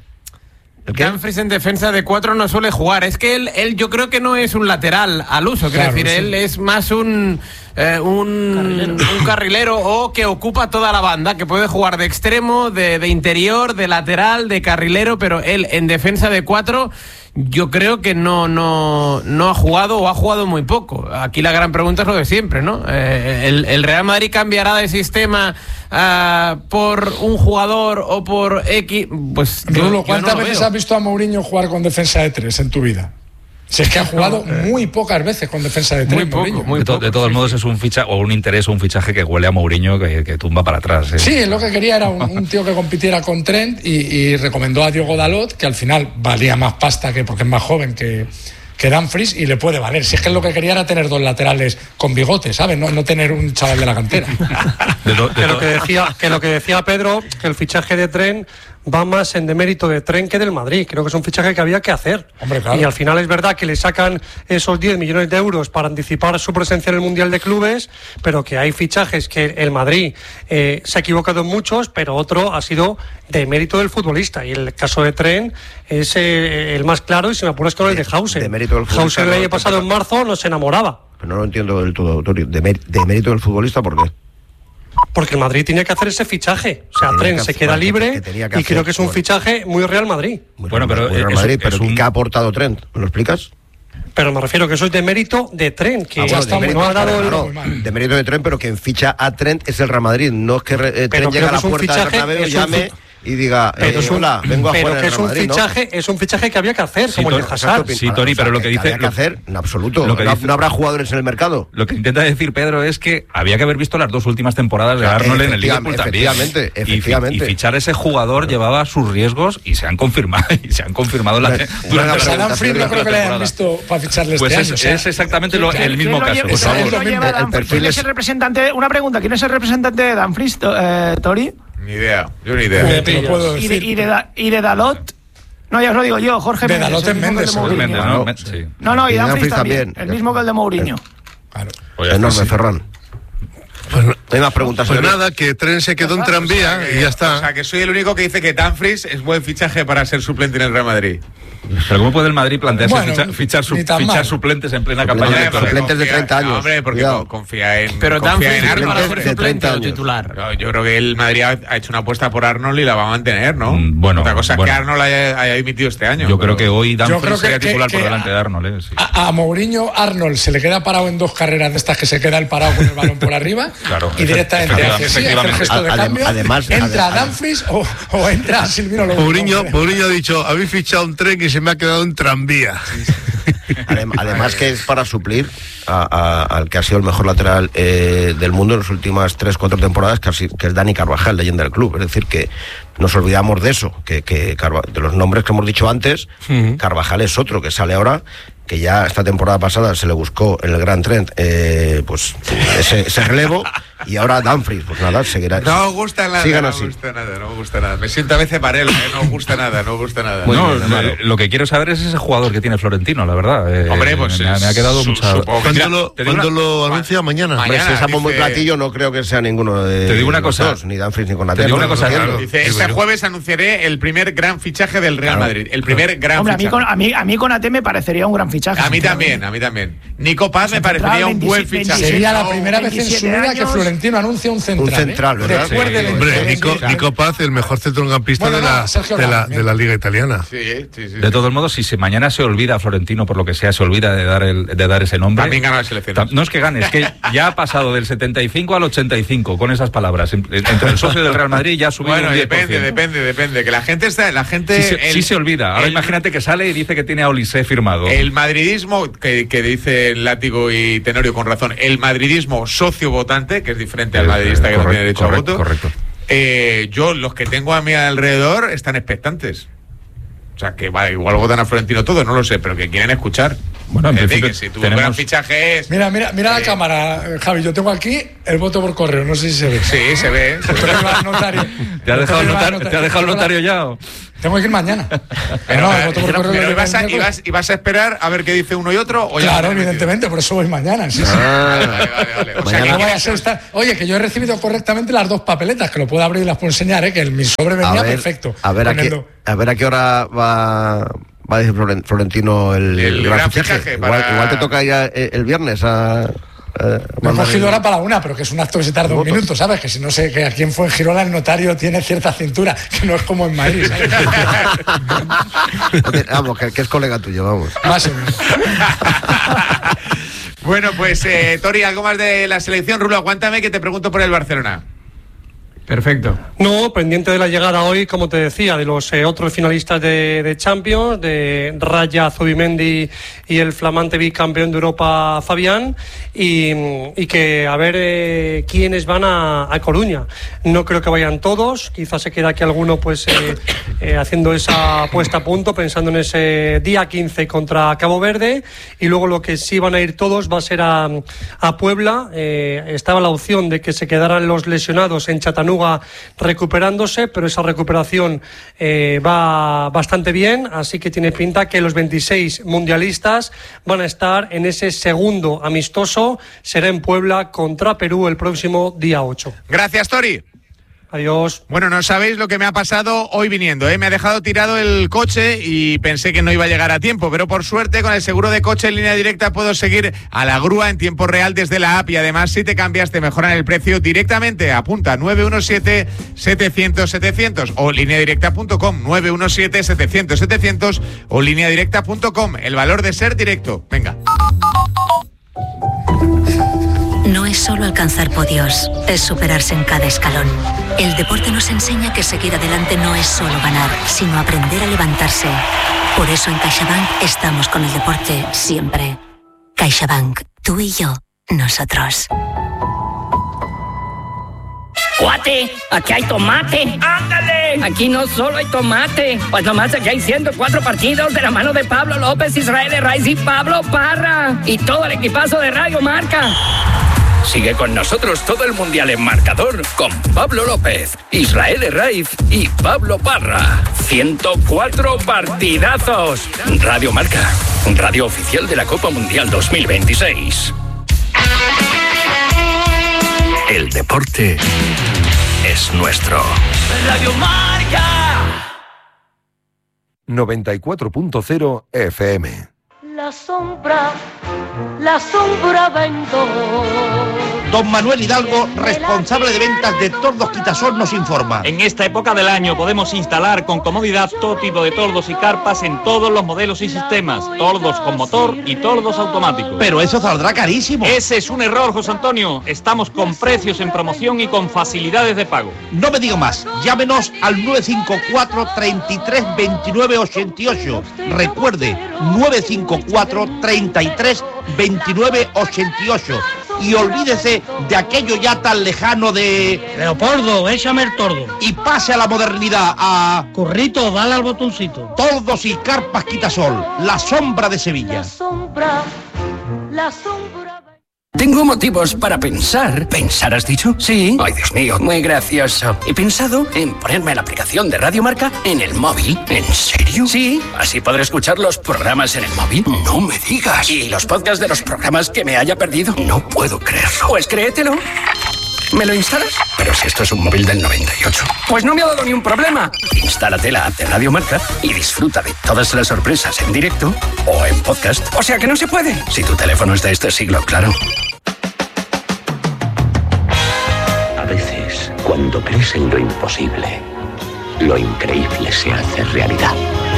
¿El qué? Dumfries en defensa de cuatro no suele jugar. Es que él, él yo creo que no es un lateral al uso. Quiero Claro, decir, sí. él es más un, eh, un, un carrilero o que ocupa toda la banda, que puede jugar de extremo, de, de interior, de lateral, de carrilero, pero él en defensa de cuatro yo creo que no, no, no ha jugado o ha jugado muy poco. Aquí la gran pregunta es lo de siempre, ¿no? Eh, el, el Real Madrid cambiará de sistema ah, por un jugador o por X. Pues yo- Rulo, yo ¿cuántas no lo veces veo. has visto a Mourinho jugar con defensa de tres en tu vida? Si es que ha jugado muy pocas veces con defensa de tres. Muy poco, Mourinho. muy De, to- poco, de todos sí, modos sí. es un ficha o un interés o un fichaje que huele a Mourinho que, que tumba para atrás. ¿eh? Sí, lo que quería era un, un tío que compitiera con Trent y, y recomendó a Diogo Dalot, que al final valía más pasta que porque es más joven que, que Dumfries y le puede valer. Si es que lo que quería era tener dos laterales con bigote, ¿sabes? No, no tener un chaval de la cantera. De to- de Que lo to- que decía, que lo que decía Pedro, que el fichaje de Trent va más en demérito de Trent que del Madrid. Creo que es un fichaje que había que hacer. Hombre, claro. Y al final es verdad que le sacan esos diez millones de euros para anticipar su presencia en el Mundial de Clubes, pero que hay fichajes que el Madrid eh, se ha equivocado en muchos, pero otro ha sido de mérito del futbolista. Y el caso de Trent es eh, el más claro, y si me apuras con el de Hausen. de mérito del futbolista, Hausen el no, año no, pasado no. en marzo nos enamoraba. Pero no lo entiendo del todo, Tori. De, mér- de mérito del futbolista, ¿por qué? Porque el Madrid tenía que hacer ese fichaje. O sea, Tenía Trent que se hacer- queda bueno, que- libre que tenía que y creo hacer, que es un bueno. fichaje muy Real Madrid. Muy Bueno, Real- pero muy Real es- Madrid, es pero un- ¿qué ha aportado Trent? ¿Me lo explicas? Pero me refiero que eso es de mérito de Trent, que Ah, bueno, está de no mérito, ha dado el... claro, No, mal. de mérito de Trent, pero quien ficha a Trent es el Real Madrid. No es que eh, Pero Trent llegue creo a que la es un puerta del fichaje, Bernabéu, es un llame fi- y diga, eh, Pero, es un, hola, vengo a pero jugar en que el es Real un Madrid, ¿no? fichaje, es un fichaje que había que hacer, Sí, como el de Tor- Hazard. Sí, Tori, pero lo que dice- había que lo- hacer, en absoluto. lo que no, dice- no habrá jugadores en el mercado. Lo que intenta decir Pedro es que había que haber visto las dos últimas temporadas de Claro, Arnold en el efectivamente, Liverpool también. efectivamente, Y fi- efectivamente. Y, fichar a ese jugador llevaba sus riesgos y se han confirmado y se han confirmado la, Una- durante una la- Pues a pregunta, Dumfries no Pedro, creo que le hayan temporada. visto para ficharle Pues este es, año. o sea, es exactamente lo- el mismo caso. ¿Quién Por favor. lo lleva El Dumfries? perfil ¿Quién es- es el representante? Una pregunta, ¿quién es el representante de Dumfries, to- eh, Tori? Ni idea, yo ni idea. Eh, te lo puedo Y de, decir. y de Da- y de Dalot. No, ya os lo digo yo, Jorge De Méndez. Dalot el es mismo que el Méndez, de seguro. Mourinho. Méndez, ¿no? No, Me- sí. No, no, y Y Dumfries Dumfries también, también. el mismo que el de Mourinho. Claro. Enorme, sí. Ferran. Pues, no hay más preguntas. Pues nada, que Tren se quedó en tranvía, o sea que, y ya está. O sea, que soy el único que dice que Dumfries es buen fichaje para ser suplente en el Real Madrid. Pero ¿cómo puede el Madrid plantearse bueno, fichar, fichar, su, fichar suplentes en plena suplentes, campaña electoral? Suplentes de treinta años. No, hombre, porque Cuidado. confía en Pero confía en Dumfries para Arnold. ser suplente o titular. No, yo creo que el Madrid ha, ha hecho una apuesta por Arnold y la va a mantener, ¿no? Mm, bueno, otra cosa bueno. es que Arnold haya, haya dimitido este año. Yo pero... creo que hoy Dumfries creo que- sería que- titular que por delante a- de Arnold. ¿eh? Sí. A, a Mourinho, Arnold se le queda parado en dos carreras de estas que se queda el parado con el balón por arriba Claro, y directamente hace, sí, hace el efectivamente. gesto de Adem- cambio, además- entra adem- Dumfries o, o entra Silvino López. Mourinho, Mourinho ha dicho, habéis fichado un Tren y se me ha quedado en tranvía. Adem- Además que es para suplir a- a- al que ha sido el mejor lateral eh, del mundo en las últimas tres, cuatro temporadas, que, ha sido- que es Dani Carvajal, leyenda del club. Es decir, que nos olvidamos de eso, que, que Carva- de los nombres que hemos dicho antes, Uh-huh. Carvajal es otro que sale ahora, que ya esta temporada pasada se le buscó en el Gran Trent eh, pues ese, ese relevo, y ahora Dumfries, pues nada, seguirá. No os gusta nada, sigan no así. me gusta nada, no me gusta nada. Me siento a veces Varela, ¿eh? No os gusta nada, no os gusta nada. Muy No, bien, hermano. eh, lo que quiero saber es ese jugador que tiene Florentino, la verdad. Eh, Hombre, pues me, me ha quedado su- mucha. supongo que- ¿Cuándo Mira, lo, te digo ¿cuándo una- lo anuncia? Mañana. Mañana. Hombre, si es a bombo y dice- platillo, no creo que sea ninguno de Te digo una los cosa. dos, ni Dumfries ni Konaté. Te digo ¿no? una cosa, Entiendo. claro. Dice, Sí, este pero- jueves anunciaré el primer gran fichaje del Real Claro. Madrid. El primer gran Hombre, a mí, fichaje. con, a, mí, a mí con A T me parecería un gran fichaje. A mí sinceramente. también, a mí también. Nico Paz me Central, parecería un buen veintisiete, fichaje. Sería la No, primera vez en su veintisiete vida que años. Florentino anuncia un central. Un central, ¿eh? ¿verdad? Después Sí. de Hombre, veinte Nico, años. Nico Paz, el mejor centrocampista Bueno, de, no, la, Sergio de, la, Ramos, de la Liga Italiana. Sí, sí, sí. De todos modos, si se, mañana se olvida Florentino por lo que sea, se olvida de dar el, de dar ese nombre. También gana las elecciones. Ta- No es que gane, es que ya ha pasado del setenta y cinco al ochenta y cinco con esas palabras. En- Entre el socio del Real Madrid ya ha subido Bueno, un diez por ciento. depende, depende, depende. Que la gente está, la gente. Sí, se, el- sí se olvida. Ahora el- imagínate que sale y dice que tiene a Olise firmado. El madridismo, que, que dice Látigo y Tenorio con razón, el madridismo socio votante, que es diferente al Eh, madridista que no correcto, tiene derecho correcto, a voto. correcto. Eh, yo, los que tengo a mi alrededor, están expectantes. O sea, que vale, igual votan a Florentino todos, no lo sé, pero que quieren escuchar. Bueno, en Es decir, principio que si tu tenemos- gran fichaje es. Mira, mira, mira la Eh, cámara, Javi. Yo tengo aquí el voto por correo. No sé si se ve. Sí, se ve. se Esto ve. que va al notario. ¿Te ha Esto dejado el que va al notario, ¿te ha dejado el notario ya? o? Tengo que ir mañana. Pero, no, el eh, voto por pero- correo pero lo ibas, a, llevo en ibas- ibas a esperar a ver qué dice uno y otro. O ya Claro, te has metido? evidentemente, por eso voy mañana. Sí, sí. Ah, Vale, vale, vale. O sea, Mañana que No vaya a quieres- ser esta- Oye, que yo he recibido correctamente las dos papeletas, que lo puedo abrir y las puedo enseñar, ¿eh? Que el, mi sobre a venía ver, perfecto. a ver a Con el qué, do- a ver a qué hora va, va a decir Floren- Florentino el, El gran gran fichaje. fichaje Igual, para- igual te toca ya el, el viernes a, a Me he mandar cogido el- ahora para la una, pero que es un acto que se tarda un votos. minuto, ¿sabes? Que si no sé, que aquí en Fuengirola el notario tiene cierta cintura, que no es como en Madrid, ¿sabes? Vamos, que, que es colega tuyo, vamos. Más o menos. Bueno, pues, eh, Tori, algo más de la selección. Rulo, aguántame que te pregunto por el Barcelona. Perfecto. No, pendiente de la llegada hoy, como te decía, de los eh, otros finalistas de, de Champions, de Raya, Zubimendi y el flamante bicampeón de Europa, Fabián, y, y que a ver eh, quiénes van a, a Coruña. No creo que vayan todos, quizás se queda aquí alguno pues eh, eh, haciendo esa puesta a punto, pensando en ese día quince contra Cabo Verde, y luego lo que sí van a ir todos va a ser a, a Puebla. Eh, estaba la opción de que se quedaran los lesionados en Chattanooga recuperándose, pero esa recuperación eh, va bastante bien, así que tiene pinta que los veintiséis mundialistas van a estar en ese segundo amistoso, será en Puebla contra Perú el próximo día ocho. Gracias, Tori. Adiós. Bueno, no sabéis lo que me ha pasado hoy viniendo, ¿eh? Me ha dejado tirado el coche y pensé que no iba a llegar a tiempo, pero por suerte con el seguro de coche en línea directa puedo seguir a la grúa en tiempo real desde la app, y además si te cambias te mejoran el precio directamente. Apunta nueve uno siete, setecientos, setecientos o lineadirecta punto com, nueve uno siete, setecientos, setecientos o lineadirecta punto com. El valor de ser directo. Venga. No es solo alcanzar podios, es superarse en cada escalón. El deporte nos enseña que seguir adelante no es solo ganar, sino aprender a levantarse. Por eso en CaixaBank estamos con el deporte siempre. CaixaBank, tú y yo, nosotros. ¡Cuate! ¡Aquí hay tomate! ¡Ándale! Aquí no solo hay tomate, pues nomás aquí hay ciento cuatro partidos de la mano de Pablo López, Israel Herraiz y Pablo Parra. Y todo el equipazo de Radio Marca. Sigue con nosotros todo el Mundial en marcador con Pablo López, Israel Herraiz y Pablo Parra. ciento cuatro partidazos. Radio Marca, radio oficial de la Copa Mundial dos mil veintiséis. El deporte es nuestro. Radio Marca. noventa y cuatro punto cero F M. La sombra, la sombra vendó. Don Manuel Hidalgo, responsable de ventas de Tordos Quitasol, nos informa. En esta época del año podemos instalar con comodidad todo tipo de tordos y carpas en todos los modelos y sistemas. Tordos con motor y tordos automáticos. Pero eso saldrá carísimo. Ese es un error, José Antonio. Estamos con precios en promoción y con facilidades de pago. No me diga más. Llámenos al nueve cinco cuatro, treinta y tres, veintinueve, ochenta y ocho. Recuerde, nueve cinco cuatro, treinta y tres, veintinueve, ochenta y ocho. Y olvídese de aquello ya tan lejano de... Leopoldo, échame el tordo. Y pase a la modernidad, a... Currito, dale al botoncito. Tordos y carpas Quitasol, la sombra de Sevilla. La sombra, la sombra... Tengo motivos para pensar. ¿Pensar has dicho? Sí. Ay, Dios mío, muy gracioso. He pensado en ponerme la aplicación de Radio Marca en el móvil. ¿En serio? Sí. Así podré escuchar los programas en el móvil. No me digas. ¿Y los podcasts de los programas que me haya perdido? No puedo creerlo. Pues créetelo. ¿Me lo instalas? Pero si esto es un móvil del noventa y ocho. Pues no me ha dado ni un problema. Instálate la app de Radio Marca y disfruta de todas las sorpresas en directo o en podcast. O sea que no se puede. Si tu teléfono es de este siglo, claro. A veces, cuando crees en lo imposible, lo increíble se hace realidad.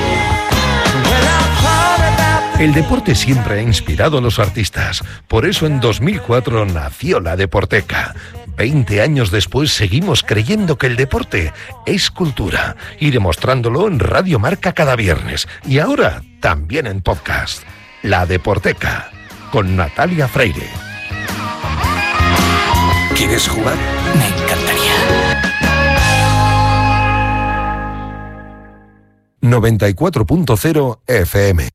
El deporte siempre ha inspirado a los artistas. Por eso en dos mil cuatro nació la Deporteca. Veinte años después seguimos creyendo que el deporte es cultura y demostrándolo en Radio Marca cada viernes. Y ahora también en podcast. La Deporteca, con Natalia Freire. ¿Quieres jugar? Me encantaría. noventa y cuatro punto cero F M.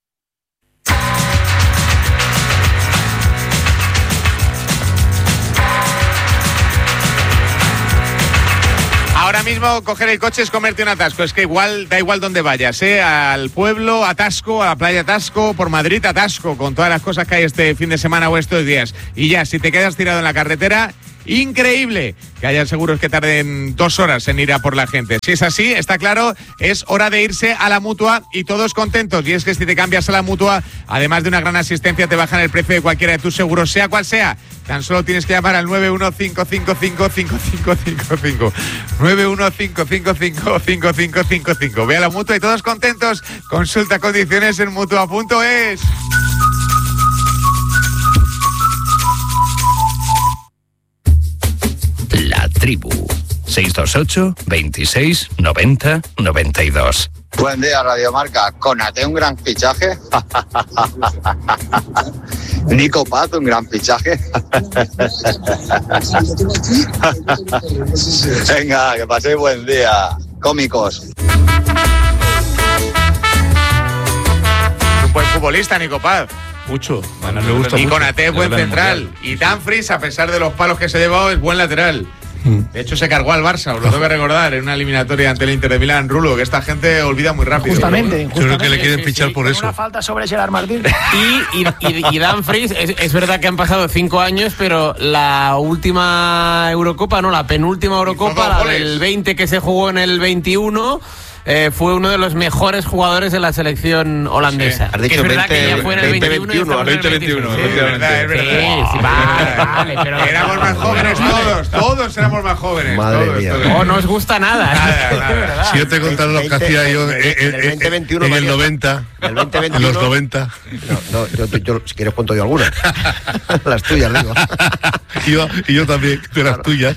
Ahora mismo coger el coche es comerte un atasco, es que igual da igual donde vayas, ¿eh? Al pueblo, atasco, a la playa, atasco, por Madrid, atasco, con todas las cosas que hay este fin de semana o estos días. Y ya, si te quedas tirado en la carretera, increíble que haya seguros que tarden dos horas en ir a por la gente. Si es así, está claro, es hora de irse a la Mutua y todos contentos. Y es que si te cambias a la Mutua, además de una gran asistencia, te bajan el precio de cualquiera de tus seguros, sea cual sea. Tan solo tienes que llamar al nueve uno cinco cinco cinco cinco cinco cinco cinco. nueve uno cinco cinco cinco cinco cinco cinco cinco. Ve a la Mutua y todos contentos. Consulta condiciones en mutua punto es. La Tribu. seis dos ocho, veintiséis, noventa, noventa y dos. Buen día, Radio Marca. Conate, un gran fichaje. Nico Paz, un gran fichaje. Venga, que paséis buen día. Cómicos. Un buen futbolista, Nico Paz. Mucho. Bueno, me gusta y mucho. Konaté es buen central. Y Dumfries, a pesar de los palos que se ha llevado, es buen lateral. De hecho, se cargó al Barça, os lo tengo que recordar, en una eliminatoria ante el Inter de Milán, Rulo, que esta gente olvida muy rápido. Justamente, Yo creo que le quieren sí, fichar sí, por con eso. Una falta sobre Gerard Martín. Y, y, y, y Dumfries, es, es verdad que han pasado cinco años, pero la última Eurocopa, no, la penúltima Eurocopa, la del veinte que se jugó en el veintiuno, eh, fue uno de los mejores jugadores de la selección holandesa. Sí. Has dicho que es verdad veinte, que ya fue en el veinte, veintiuno, veintiuno, y estamos en el veinte, veintiuno, veintiuno. es verdad, es verdad. Sí, sí, vale, vale, pero éramos más jóvenes todos, todos éramos más jóvenes. Madre todos, mía. todos. no, no os gusta nada. Nada, nada. Si yo te contara lo que hacía yo en, en- el veinte veintiuno, en el María. noventa, El veinte en veintiuno. los noventa, No, no, yo, yo- si quieres cuento yo algunas. Las tuyas, digo. y yo, y yo también, de las tuyas.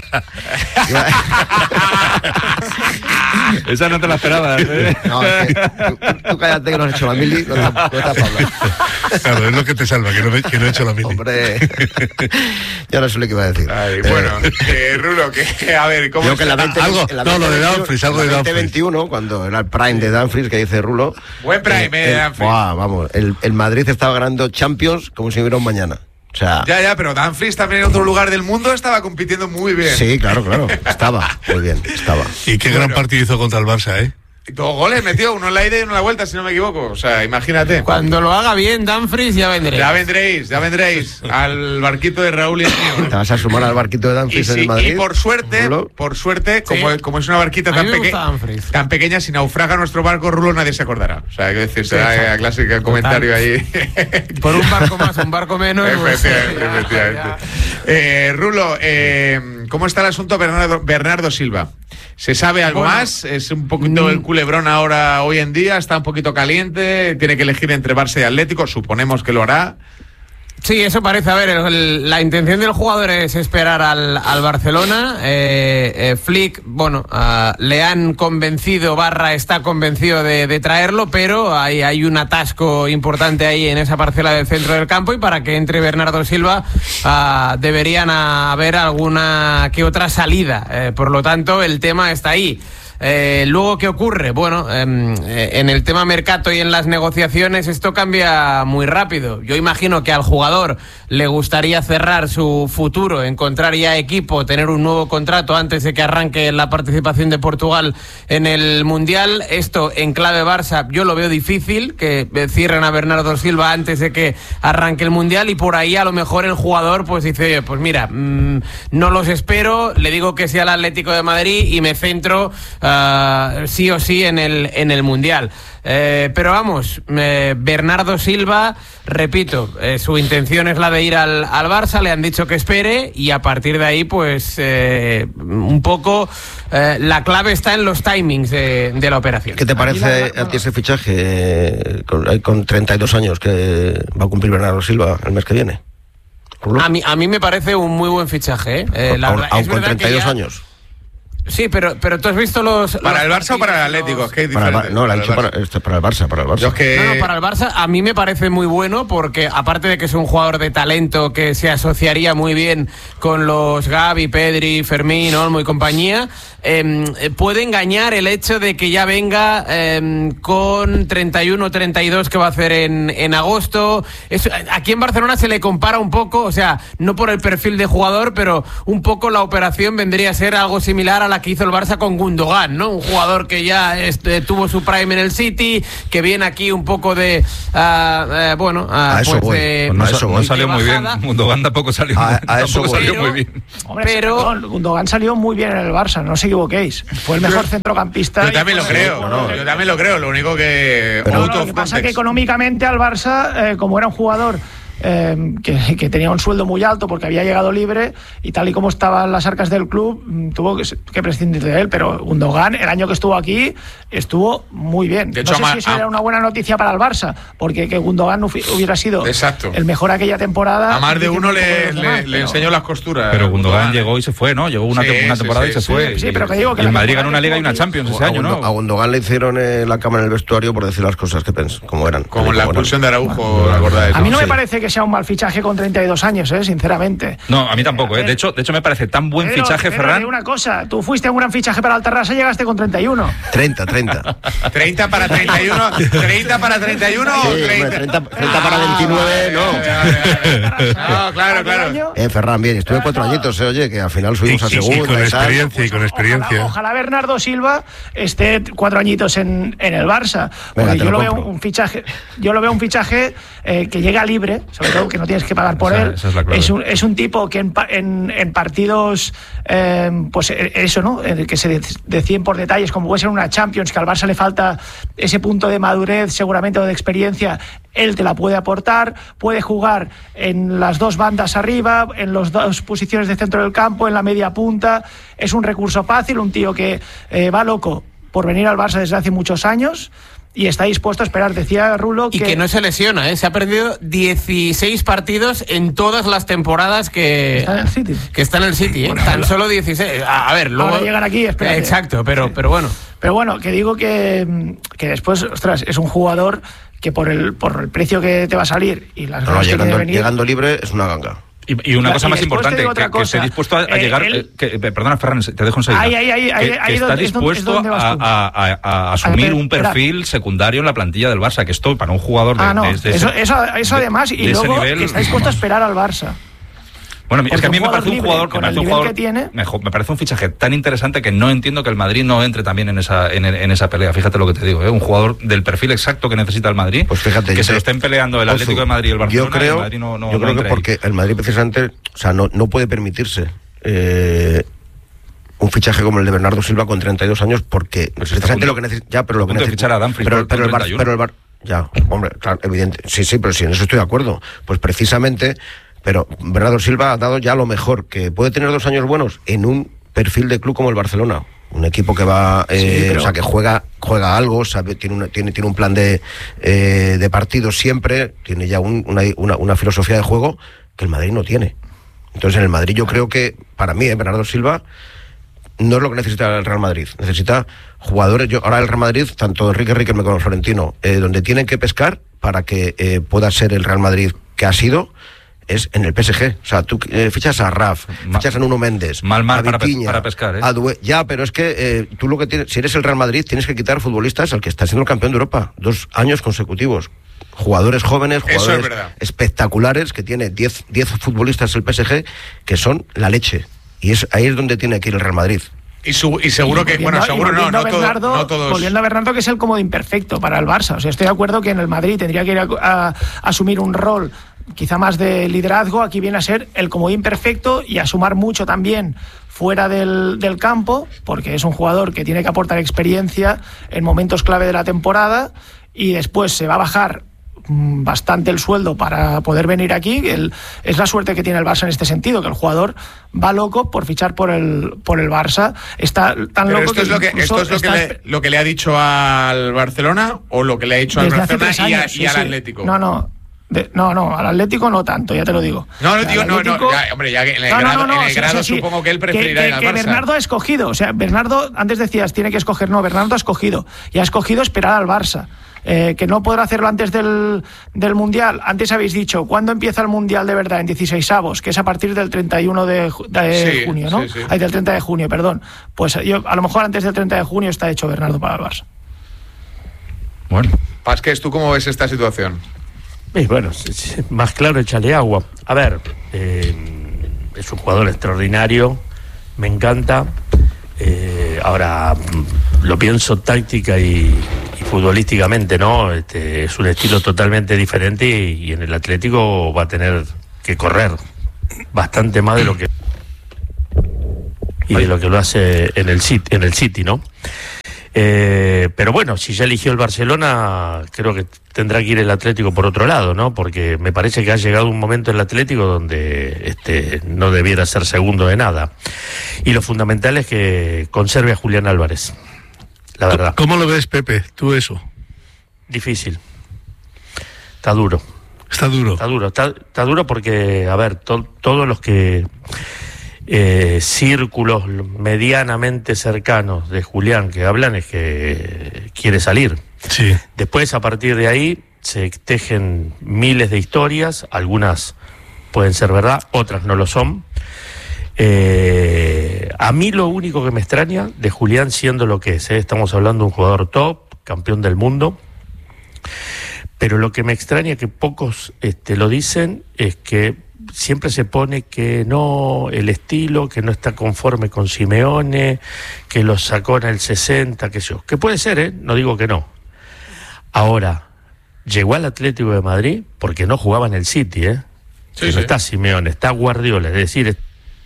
Esa no te la esperabas, ¿eh? No, es que tú, tú cállate que no has hecho la mili, no te, no te has hablado. Claro, es lo que te salva, que no, me- que no he hecho la mili. Hombre, ya no sé lo que iba a decir. Ay, bueno, eh, Rulo, que a ver, ¿cómo Yo que en la está? veinte, algo- en la no, lo de veinte Dumfries, algo en la de Dumfries. veinte veintiuno, cuando era el prime de Dumfries, que dice Rulo. Buen prime, eh, el- Dumfries. buah, vamos, el, el Madrid estaba ganando Champions como si hubiera un mañana. O sea, Ya, ya, pero Dumfries también en otro lugar del mundo estaba compitiendo muy bien. sí, claro, claro. Estaba, muy bien, estaba. Y qué gran partido hizo contra el Barça, ¿eh? Dos goles metió, uno en la ida y uno en la vuelta, si no me equivoco. O sea, imagínate. Cuando lo haga bien, Dumfries, ya vendréis. Ya vendréis, ya vendréis al barquito de Raúl y el mío. Te vas a sumar al barquito de Dumfries y, en sí, el Madrid. y por suerte, por suerte, sí. como, como es una barquita tan, peque tan pequeña, si naufraga nuestro barco, Rulo, nadie se acordará. O sea, hay que decir, será sí, el clásico comentario ahí. Por un barco más, un barco menos. Efectivamente, pues, efectivamente. Eh, Rulo, eh, ¿cómo está el asunto Bernardo, Bernardo Silva? ¿Se sabe algo bueno, más? ¿Es un poquito el culebrón ahora hoy en día? ¿Está un poquito caliente? ¿Tiene que elegir entre Barça y Atlético? Suponemos que lo hará. Sí, eso parece. A ver, el, la intención del jugador es esperar al, al Barcelona. Eh, eh, Flick, bueno, uh, le han convencido, Barra está convencido de, de traerlo, pero hay, hay un atasco importante ahí en esa parcela del centro del campo y para que entre Bernardo Silva uh, deberían haber alguna que otra salida. Eh, por lo tanto, el tema está ahí. Eh, luego, ¿qué ocurre? Bueno, eh, en el tema mercado y en las negociaciones esto cambia muy rápido. Yo imagino que al jugador le gustaría cerrar su futuro, encontrar ya equipo, tener un nuevo contrato antes de que arranque la participación de Portugal en el Mundial. Esto en clave Barça yo lo veo difícil, que cierren a Bernardo Silva antes de que arranque el Mundial, y por ahí a lo mejor el jugador pues dice, oye, pues mira, mmm, no los espero, le digo que sí al Atlético de Madrid y me centro Uh, sí o sí en el, en el Mundial. Eh, pero vamos, eh, Bernardo Silva, repito, eh, su intención es la de ir al, al Barça, le han dicho que espere y a partir de ahí pues eh, un poco eh, la clave está en los timings de, de la operación. ¿Qué te parece a ti ese fichaje eh, con, con treinta y dos años que va a cumplir Bernardo Silva el mes que viene? A mí, a mí me parece un muy buen fichaje. Eh, la, aún aún con treinta y dos años. Sí, pero, pero tú has visto los... ¿Para los el Barça o para el Atlético? Los... Es que es para diferente. el, no, la he dicho para, este, para el Barça, para el Barça. Es que... No, no, para el Barça a mí me parece muy bueno porque aparte de que es un jugador de talento que se asociaría muy bien con los Gavi, Pedri, Fermín, Olmo y compañía, eh, puede engañar el hecho de que ya venga eh, con treinta y uno, treinta y dos que va a hacer en, en agosto. Es, aquí en Barcelona se le compara un poco, o sea, no por el perfil de jugador, pero un poco la operación vendría a ser algo similar a la que hizo el Barça con Gundogan, ¿no? Un jugador que ya este, tuvo su prime en el City, que viene aquí un poco de uh, uh, bueno, uh, a eso pues, eh, pues no, eso no salió muy bien. Gundogan tampoco salió, a, a tampoco eso salió pero, muy bien. Hombre, pero Gundogan salió muy bien en el Barça, no os equivoquéis. Fue el mejor centrocampista. Yo también lo creo, no, no, yo también lo creo. Lo único que pero no, lo que pasa es que económicamente al Barça, eh, como era un jugador Eh, que, que tenía un sueldo muy alto porque había llegado libre y tal y como estaban las arcas del club, tuvo que, que prescindir de él, pero Gundogan el año que estuvo aquí estuvo muy bien. De hecho, no sé a, si eso a, era una buena noticia para el Barça, porque que Gundogan hubiera sido exacto. el mejor aquella temporada. A más de uno le, le, demás, le pero... enseñó las costuras. Pero Gundogan llegó y se fue, ¿no? Llegó una, sí, una temporada sí, sí, y se sí, fue. Sí, pero que digo que y el Madrid ganó una Liga y una Champions ese año, ¿no? A Gundogan le hicieron eh, la cama en el vestuario por decir las cosas que pens como eran. Como en la expulsión de Araujo, ¿acordáis? A mí no me parece que sea un mal fichaje con treinta y dos años, eh, sinceramente. No, a mí tampoco, eh. De hecho, de hecho me parece tan buen pero, fichaje, pero Ferran. Una cosa, tú fuiste a un gran fichaje para el Terrassa y llegaste con treinta y uno. treinta, treinta. treinta para treinta y uno, treinta para treinta y uno sí, o treinta. treinta, treinta para veintinueve, no. No, claro, claro. Eh, Ferran, bien, estuve cuatro añitos, eh, oye, que al final subimos y, a segunda. Y, y con y experiencia, tal. y con experiencia. Ojalá, ojalá Bernardo Silva esté cuatro añitos en, en el Barça. Porque Venga, yo lo, lo veo compro. un fichaje, yo lo veo un fichaje eh, que llega libre, sobre todo que no tienes que pagar por esa, él. Esa es, la es, un, es un tipo que en, en, en partidos, eh, pues eso, ¿no? Que se deciden por detalles, como puede ser una Champions, que al Barça le falta ese punto de madurez, seguramente, o de experiencia, él te la puede aportar, puede jugar en las dos bandas arriba, en las dos posiciones de centro del campo, en la media punta, es un recurso fácil, un tío que eh, va loco por venir al Barça desde hace muchos años y está dispuesto a esperar. Decía Rulo que... Y que no se lesiona, ¿eh? Se ha perdido dieciséis partidos en todas las temporadas que está en el City. Que está en el City, ¿eh? Bueno, Tan lo... solo dieciséis. A, a ver, luego... Ahora llegan aquí, espérate. Exacto, pero, sí. pero bueno. Pero bueno, que digo que, que después, ostras, es un jugador que por el, por el precio que te va a salir y las no, no, ganas llegando, que tiene de venir... llegando libre es una ganga. Y, y una y cosa más importante, que, que esté dispuesto a, a eh, llegar... él, eh, que, perdona, Ferran, te dejo enseguida. Ahí, ahí, ahí, que, ahí, que ahí está donde, dispuesto es a, a, a, a asumir a ver, un perfil espera. secundario en la plantilla del Barça, que esto para un jugador de, ah, no, de, de eso, ese, eso, eso además, y luego nivel, que está dispuesto a esperar al Barça. Bueno, es que a mí me parece un libre, jugador, que con me el parece un nivel jugador que tiene, mejor, me parece un fichaje tan interesante que no entiendo que el Madrid no entre también en esa en, en esa pelea. Fíjate lo que te digo, ¿eh? Un jugador del perfil exacto que necesita el Madrid, pues fíjate, que se te, lo estén peleando el Atlético de Madrid y el Barcelona. Yo creo, y el Madrid no, no, yo no creo que porque ahí. el Madrid precisamente, o sea, no, no puede permitirse eh, un fichaje como el de Bernardo Silva con treinta y dos años, porque pues precisamente lo que necesita, ya, pero lo que necesita, fichar a Dumfries pero, con, pero, con el Bar, pero el Bar, ya, hombre, claro, evidente, sí, sí, pero sí, en eso estoy de acuerdo. Pues precisamente, pero Bernardo Silva ha dado ya lo mejor, que puede tener dos años buenos en un perfil de club como el Barcelona, un equipo que va, eh, sí, pero... o sea, que juega, juega algo, sabe, tiene una, tiene, tiene un plan de, eh, de partido siempre, tiene ya un, una, una, una filosofía de juego que el Madrid no tiene. Entonces, en el Madrid yo creo que, para mí, eh, Bernardo Silva no es lo que necesita el Real Madrid. Necesita jugadores. Yo ahora el Real Madrid, tanto Enrique Riquelme como Florentino, eh, donde tienen que pescar para que eh, pueda ser el Real Madrid que ha sido, es en el P S G. O sea, tú eh, fichas a Raf, Ma, fichas a Nuno Méndez, mal, mal a Vitinha, para, pe para pescar, ¿eh? a Due, ya, pero es que eh, tú lo que tienes, si eres el Real Madrid, tienes que quitar futbolistas al que está siendo el campeón de Europa dos años consecutivos. Jugadores jóvenes, jugadores es espectaculares, que tiene diez futbolistas el P S G que son la leche. Y es ahí es donde tiene que ir el Real Madrid. Y, su, y seguro y que, bueno, seguro no, no, Bernardo, todo, no todos. Volviendo a Bernardo, que es el cómodo imperfecto para el Barça. O sea, estoy de acuerdo que en el Madrid tendría que ir a, a, a asumir un rol quizá más de liderazgo. Aquí viene a ser el cómodo imperfecto y a sumar mucho también fuera del, del campo, porque es un jugador que tiene que aportar experiencia en momentos clave de la temporada, y después se va a bajar bastante el sueldo para poder venir aquí. El, es la suerte que tiene el Barça en este sentido, que el jugador va loco por fichar por el por el Barça. Está tan Pero loco esto que es lo que esto es lo que, le, lo que le ha dicho al Barcelona, o lo que le ha dicho al Barcelona y, a, y sí, al Atlético. Sí. No, no. De, no, no, al Atlético no tanto, ya te lo digo. No, no, tío, no, no, ya, hombre, ya en el no, grado, no, no, en el o sea, grado sí, supongo que él preferirá que, ir al que Barça. Bernardo ha escogido, o sea, Bernardo, antes decías, tiene que escoger, no, Bernardo ha escogido, y ha escogido esperar al Barça. Eh, que no podrá hacerlo antes del, del Mundial. Antes habéis dicho, ¿cuándo empieza el Mundial de verdad? En dieciseisavos, que es a partir del treinta y uno de, de sí, junio, ¿no? Sí, sí. Ay, del treinta de junio, perdón. Pues yo, a lo mejor antes del treinta de junio está hecho Bernardo para el Barça. Bueno. Pasqués, ¿tú cómo ves esta situación? Sí, bueno, más claro, échale agua. A ver, eh, es un jugador extraordinario, me encanta. Eh, ahora lo pienso táctica y, y futbolísticamente, ¿no? Este, es un estilo totalmente diferente y, y en el Atlético va a tener que correr bastante más de lo que y de lo que lo hace en el City, en el City, ¿no? Eh, pero bueno, si ya eligió el Barcelona, creo que tendrá que ir el Atlético por otro lado, ¿no? Porque me parece que ha llegado un momento en el Atlético donde este no debiera ser segundo de nada. Y lo fundamental es que conserve a Julián Álvarez, la verdad. ¿Cómo lo ves, Pepe, tú eso? Difícil. Está duro. Está duro. Está duro, está, está duro porque, a ver, to, todos los que... Eh, círculos medianamente cercanos de Julián que hablan es que quiere salir. Sí. Después, a partir de ahí, se tejen miles de historias, algunas pueden ser verdad, otras no lo son. Eh, a mí lo único que me extraña de Julián, siendo lo que es, ¿eh? Estamos hablando de un jugador top, campeón del mundo, pero lo que me extraña, que pocos este, lo dicen, es que siempre se pone que no, el estilo, que no está conforme con Simeone, que lo sacó en el sesenta, que yo, que puede ser, ¿eh? No digo que no. Ahora, llegó al Atlético de Madrid porque no jugaba en el City, ¿eh? Sí, no sí. está Simeone, está Guardiola, es decir...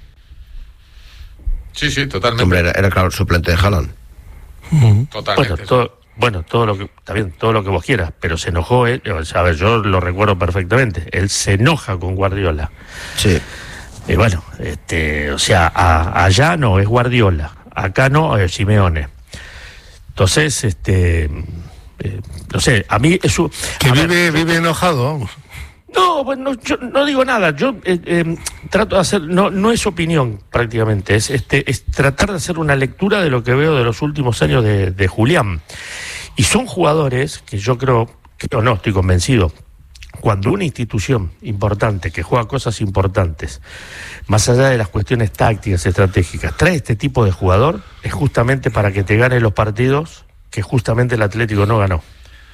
Sí, sí, totalmente. Hombre, era, era claro, suplente de Haaland. Uh-huh. Totalmente. Bueno, todo, bueno, todo lo que, está bien, todo lo que vos quieras, pero se enojó él, o sea, a ver, yo lo recuerdo perfectamente, él se enoja con Guardiola. Sí. Y bueno, este, o sea, a, allá no, es Guardiola, acá no, es Simeone. Entonces, este, eh, no sé, a mí eso... Que vive, ver, vive enojado, vamos. No, bueno, yo no digo nada, yo eh, eh, trato de hacer, no, no es opinión prácticamente, es, este, es tratar de hacer una lectura de lo que veo de los últimos años de, de Julián. Y son jugadores que yo creo, que, o no, estoy convencido, cuando una institución importante, que juega cosas importantes, más allá de las cuestiones tácticas, estratégicas, trae este tipo de jugador, es justamente para que te gane los partidos que justamente el Atlético no ganó.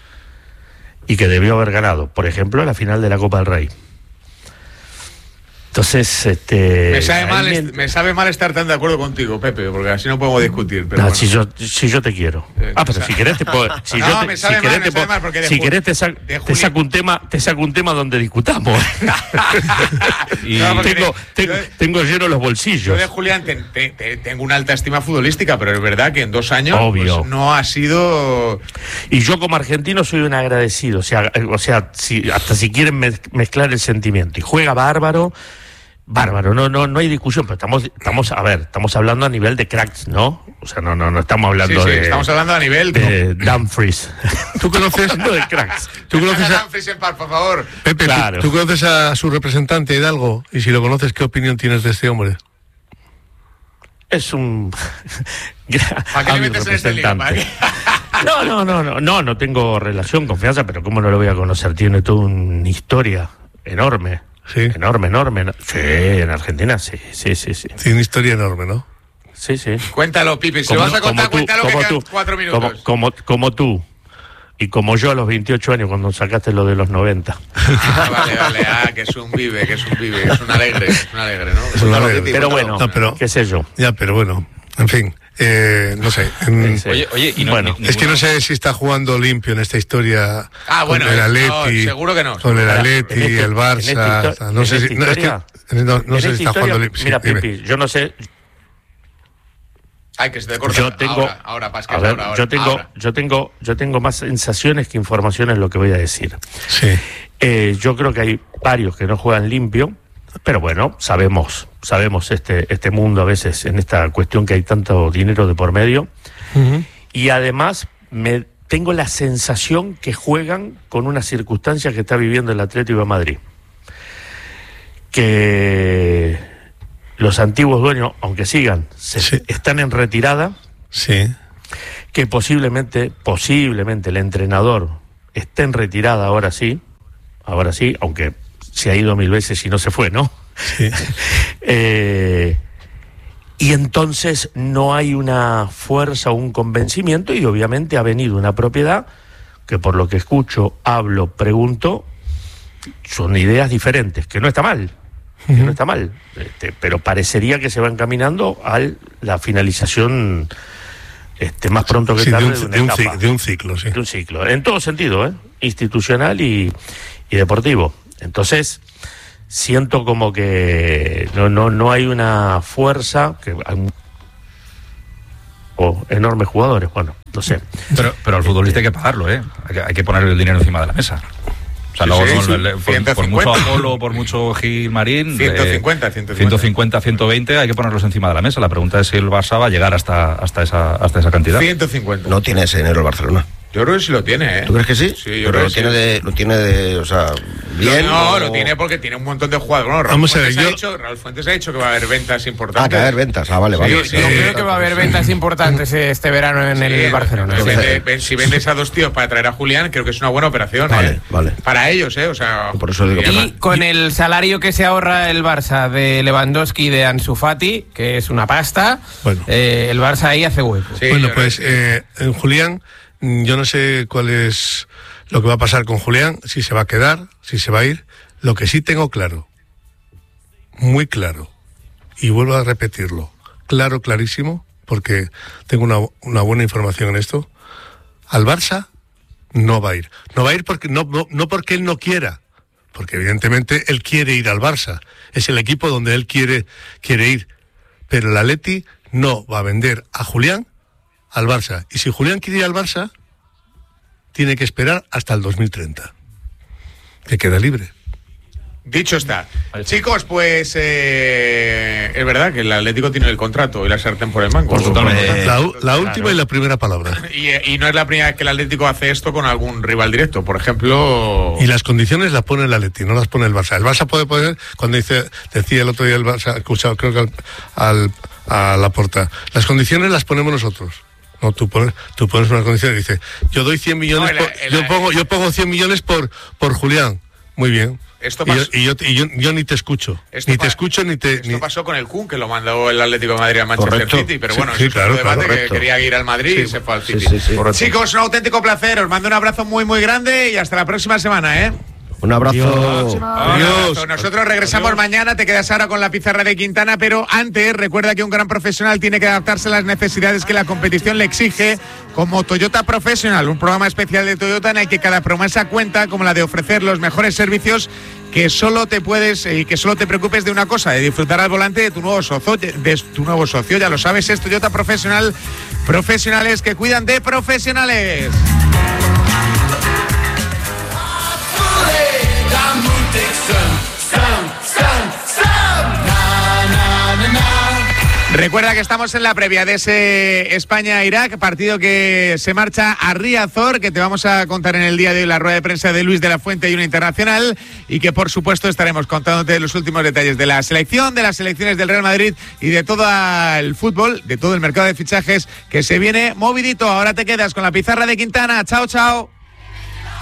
Y que debió haber ganado, por ejemplo, la final de la Copa del Rey. Entonces, este. Me sabe, mal, realmente... me sabe mal estar tan de acuerdo contigo, Pepe, porque así no podemos discutir. Pero no, bueno. si, yo, si yo te quiero. Eh, ah, pero si querés te puedo. Si no, yo te, me sabe si mal, querés me te sabe puedo, mal porque de si Juli- querés te, sa- de te saco un tema, te saco un tema donde discutamos. Y no, tengo, tengo, yo, tengo lleno los bolsillos. Yo de Julián te, te, te, tengo una alta estima futbolística, pero es verdad que en dos años Obvio. Pues, no ha sido. Y yo como argentino soy un agradecido. O sea, o sea si, hasta si quieren mez- mezclar el sentimiento. Y juega bárbaro. Bárbaro, no, no, no hay discusión, pero estamos, estamos, a ver, estamos hablando a nivel de cracks, ¿no? O sea, no, no, no estamos hablando Sí, sí, de. estamos hablando a nivel de Dumfries. ¿Tú conoces? No de cracks. ¿Tú conoces a Dumfries en paz, por favor? Pepe? Claro. ¿tú, tú conoces a su representante Hidalgo? Y si lo conoces, ¿qué opinión tienes de este hombre? Es un. ¿Para qué le metes en este lío? ¿Para qué? No, no, no, no, no, no tengo relación, confianza, pero ¿cómo no lo voy a conocer? Tiene toda una historia enorme. Sí. Enorme, enorme. Sí, en Argentina, sí, sí, sí, sí. Tiene una historia enorme, ¿no? Sí, sí. Cuéntalo, Pipi. Si lo Como- vas a contar, como tú, cuéntalo que como quedan tú, cuatro minutos. Como, como, como tú. Y como yo a los veintiocho años cuando sacaste lo de los noventa. Ah, vale, vale. Ah, que es un vive, que es un vive, que es un alegre, es un alegre, ¿no? Es un alegre. Pero bueno, No, pero- qué sé yo. Ya, pero bueno, en fin, eh, no sé. en- Sí. Oye, oye, y no, Bueno, ni- Es que no ninguno- sé si está jugando limpio en esta historia Ah, bueno, con el no, Atleti, seguro que no. con el Ahora, Atleti, en este- el en Barça, esta histo- o sea, no en sé esta si, no, es que- historia- no, no En sé si esta está historia, jugando limpio. Mira, Sí, dime. Pipi, yo no sé. Ay, que se te corta. Yo tengo, Ahora, ahora, Pascal, a ver, ahora, ahora, yo tengo, ahora. yo tengo, yo tengo más sensaciones que informaciones en lo que voy a decir. Sí. Eh, yo creo que hay varios que no juegan limpio, pero bueno, sabemos, sabemos este, este mundo a veces en esta cuestión que hay tanto dinero de por medio. Ujú. Y además me tengo la sensación que juegan con una circunstancia que está viviendo el Atlético de Madrid. Que los antiguos dueños, aunque sigan, se- Sí. están en retirada, Sí. que posiblemente, posiblemente el entrenador esté en retirada ahora sí, ahora sí, aunque se ha ido mil veces y no se fue, ¿no? Sí. Eh, y entonces no hay una fuerza o un convencimiento y obviamente ha venido una propiedad que por lo que escucho, hablo, pregunto, son ideas diferentes, que no está mal, que no está mal, este, pero parecería que se va encaminando a la finalización este, más pronto que Sí, de tarde un, de una de un etapa. ci- de un ciclo, sí. De un ciclo, en todo sentido, ¿eh? Institucional y, y deportivo. Entonces, siento como que no, no, no hay una fuerza, que hay o enormes jugadores, bueno, no sé. Pero, pero al futbolista hay que pagarlo, ¿eh? Hay que, hay que poner el dinero encima de la mesa. O sea, Sí, no, sí, no, sí. le- por, por mucho Apolo, por mucho Gil Marín, ciento eh, cincuenta, ciento cincuenta. ciento cincuenta, ciento veinte, hay que ponerlos encima de la mesa. La pregunta es si el Barça va a llegar hasta, hasta, esa, hasta esa cantidad. ciento cincuenta. No tiene ese dinero el Barcelona. Yo creo que sí lo tiene, ¿eh? ¿Tú crees que sí? Sí, yo Pero creo lo que tiene sí. de, lo tiene de, o sea, bien. No, o- lo tiene porque tiene un montón de jugadores. Bueno, Raúl Vamos a ver, Fuentes ha yo- dicho, Raúl Fuentes ha dicho que va a haber ventas Ah, importantes. que va a haber ventas. Ah, vale, Sí, vale. Eh, sí, Yo sí. creo que va a haber ventas importantes este verano en Sí, el Barcelona. si, Sí. vende- ven- si vendes a dos tíos para traer a Julián, creo que es una buena operación. Vale, ¿eh? vale. Para ellos, ¿eh? O sea, Por eso digo, y además- Y con el salario que se ahorra el Barça de Lewandowski y de Ansu Fati, que es una pasta, Bueno. eh, el Barça ahí hace hueco. Sí, Bueno, yo pues creo que- eh, en Julián, mm, yo no sé cuál es lo que va a pasar con Julián, si se va a quedar, si se va a ir. Lo que sí tengo claro, muy claro, y vuelvo a repetirlo, claro, clarísimo, porque tengo una, una buena información en esto, al Barça no va a ir. No va a ir porque no, no, no porque él no quiera, porque evidentemente él quiere ir al Barça, es el equipo donde él quiere, quiere ir, pero el Atleti no va a vender a Julián al Barça. Y si Julián quiere ir al Barça, tiene que esperar hasta el dos mil treinta, que queda libre. Dicho está. Chicos, pues eh, es verdad que el Atlético tiene el contrato y la sartén por el mango. Pues totalmente. La, u- la Claro. última y la primera palabra. Y, y no es la primera vez que el Atlético hace esto con algún rival directo. Por ejemplo... Y las condiciones las pone el Atleti, no las pone el Barça. El Barça puede poner, cuando dice, decía el otro día el Barça, escuchado creo que al, al- a Laporta, las condiciones las ponemos nosotros. No, tú pones, tú pones unas condiciones y dices, yo doy cien millones, No, el- por- el- yo pongo, yo pongo cien millones por, por Julián. Muy bien. Esto y yo, pasó- y yo, y yo- yo ni te escucho. Esto Ni pa- te escucho ni te... Esto ni- pasó con el Kun, que lo mandó el Atlético de Madrid al Manchester Correcto. City, pero Sí, bueno, sí, eso claro, es un debate claro, que correcto. quería ir al Madrid y se fue al Sí, City. sí, sí. Correcto. Chicos, un auténtico placer, os mando un abrazo muy muy grande y hasta la próxima semana, ¿eh? Un abrazo. Adiós. Nosotros regresamos Adiós. mañana, te quedas ahora con la pizarra de Quintana, pero antes recuerda que un gran profesional tiene que adaptarse a las necesidades que la competición le exige, como Toyota Professional, un programa especial de Toyota en el que cada promesa cuenta, como la de ofrecer los mejores servicios, que solo te puedes y que solo te preocupes de una cosa, de disfrutar al volante de tu nuevo socio, de tu nuevo socio, ya lo sabes, es Toyota Professional, profesionales que cuidan de profesionales. Recuerda que estamos en la previa de ese España-Irak, partido que se marcha a Riazor, que te vamos a contar en el día de hoy la rueda de prensa de Luis de la Fuente y una internacional, y que por supuesto estaremos contándote los últimos detalles de la selección, de las selecciones del Real Madrid y de todo el fútbol, de todo el mercado de fichajes que se viene movidito. Ahora te quedas con la pizarra de Quintana. Chao, chao.